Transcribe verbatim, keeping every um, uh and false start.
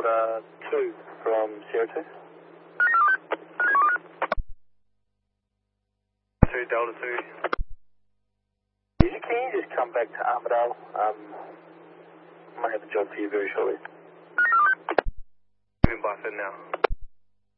Delta two from Sierra two. two Delta two. Can you just come back to Armidale? Um, I might have a job for you very shortly. Moving by for now.